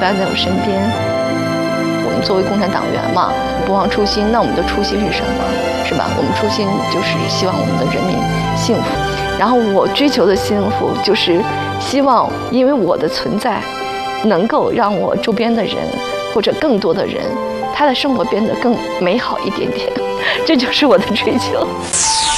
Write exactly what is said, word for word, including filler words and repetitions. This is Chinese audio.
伴在我身边。我们作为共产党员嘛，不忘初心，那我们的初心是什么？是吧？我们初心就是希望我们的人民幸福。然后我追求的幸福就是希望，因为我的存在，能够让我周边的人或者更多的人，他的生活变得更美好一点点，这就是我的追求。